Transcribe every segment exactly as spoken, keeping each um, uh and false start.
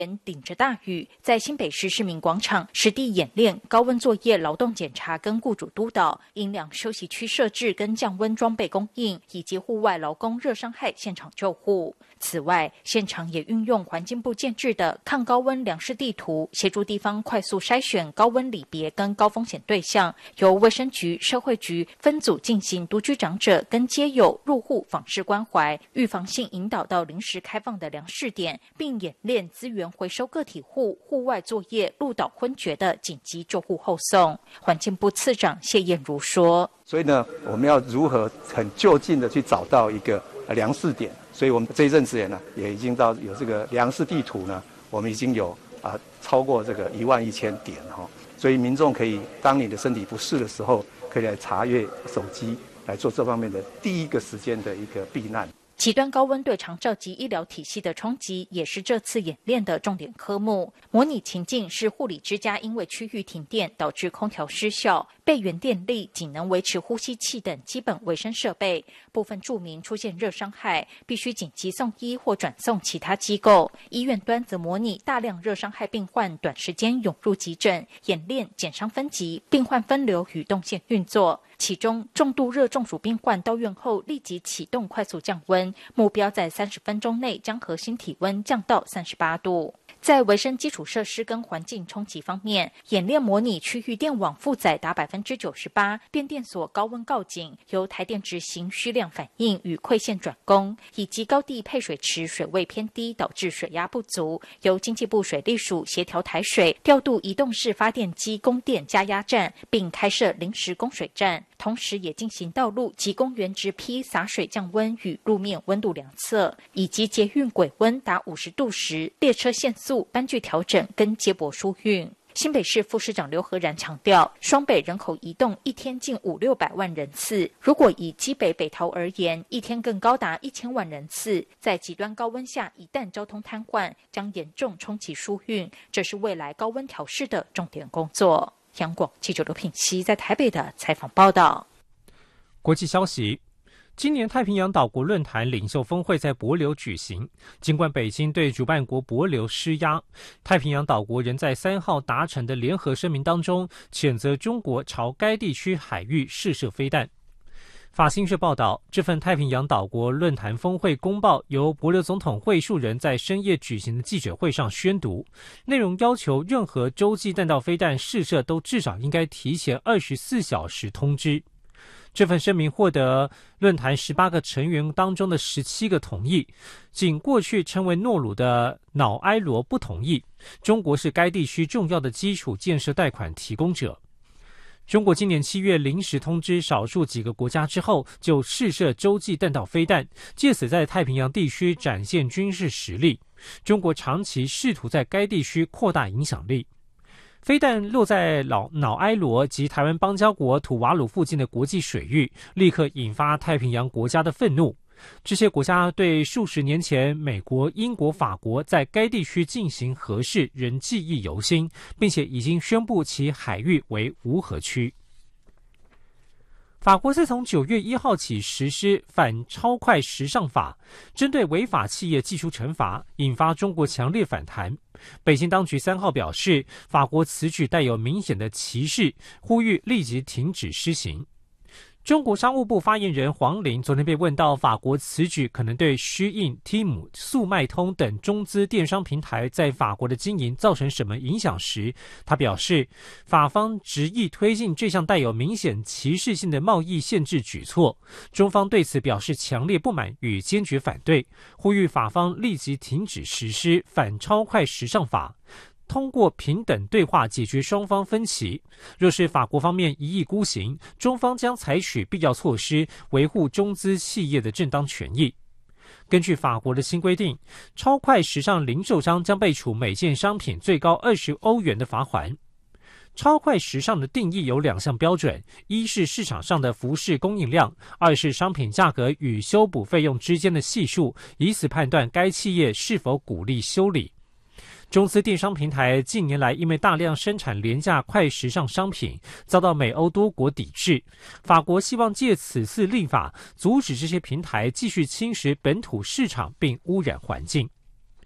人顶着大雨，在新北市市民广场实地演练高温作业劳动检查跟雇主督导、阴凉休息区设置跟降温装备供应，以及户外劳工热伤害现场救护。此外，现场也运用环境部建制的抗高温量视地图，协助地方快速筛选高温里别跟高风险对象，由卫生局、社会局分组进行独居长者跟街友入户访视关怀，预防性引导到临时开放的量视点，并演练资源回收个体户户外作业路倒昏厥的紧急救护后送。环境部次长谢燕如说： 所以呢，我们要如何很就近的去找到一个量视点？所以我们这一阵子呢，也已经到有这个量视地图呢，我们已经有啊超过这个一万一千点哈。所以民众可以当你的身体不适的时候，可以来查阅手机来做这方面的第一个时间的一个避难。 极端高温对长照及医疗体系的冲击，也是这次演练的重点科目。模拟情境是护理之家因为区域停电导致空调失效，备援电力仅能维持呼吸器等基本卫生设备，部分住民出现热伤害，必须紧急送医或转送其他机构。医院端则模拟大量热伤害病患短时间涌入急诊，演练减伤分级、病患分流与动线运作。其中重度热中暑病患到院后立即启动快速降温，目标在三十分钟内将核心体温降到三十八度。在维生基础设施跟环境冲击方面，演练模拟区域电网负载达 百分之九十八， 变电所高温告警，由台电执行需量反应与馈线转供，以及高地配水池水位偏低导致水压不足，由经济部水利署协调台水，调度移动式发电机供电加压站，并开设临时供水站，同时也进行道路及公园直批洒水降温与路面温度量测，以及捷运轨温达五十度时，列车限速、班距调整跟接驳疏运。新北市副市长刘和然强调，双北人口移动一天近五六百万人次，如果以基北北桃而言，一天更高达一千万人次。在极端高温下，一旦交通瘫痪，将严重冲击疏运，这是未来高温调试的重点工作。央广记者刘品熙在台北的采访报道。 国际消息，今年太平洋岛国论坛领袖峰会在帛琉举行，尽管北京对主办国帛琉施压，太平洋岛国仍在三号达成的联合声明当中谴责中国朝该地区海域试射飞弹。法新社报道，这份太平洋岛国论坛峰会公报由帛琉总统会述人在深夜举行的记者会上宣读，内容要求任何洲际弹道飞弹试射都至少应该提前二十四小时通知。这份声明获得论坛十八个成员当中的十七个同意，仅过去称为诺鲁的瑙埃罗不同意。中国是该地区重要的基础建设贷款提供者。中国今年七月临时通知少数几个国家之后，就试射洲际弹道飞弹，借此在太平洋地区展现军事实力。中国长期试图在该地区扩大影响力。飞弹落在老瑙埃罗及台湾邦交国土瓦鲁附近的国际水域，立刻引发太平洋国家的愤怒。这些国家对数十年前美国、英国、法国在该地区进行核试仍记忆犹新，并且已经宣布其海域为无核区。法国自从九月一号起实施反超快时尚法，针对违法企业技术惩罚，引发中国强烈反弹。北京当局三号表示，法国此举带有明显的歧视，呼吁立即停止施行。中国商务部发言人黄玲昨天被问到法国此举可能对虚印、Temu、速卖通等中资电商平台在法国的经营造成什么影响时，他表示，法方执意推进这项带有明显歧视性的贸易限制举措，中方对此表示强烈不满与坚决反对，呼吁法方立即停止实施反超快时尚法，通过平等对话解决双方分歧。若是法国方面一意孤行，中方将采取必要措施，维护中资企业的正当权益。根据法国的新规定，超快时尚零售商将被处每件商品最高二十欧元的罚款。超快时尚的定义有两项标准，一是市场上的服饰供应量，二是商品价格与修补费用之间的系数，以此判断该企业是否鼓励修理。中资电商平台近年来因为大量生产廉价快时尚商品，遭到美欧多国抵制。法国希望借此次立法，阻止这些平台继续侵蚀本土市场并污染环境。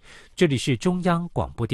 这里是中央广播电台。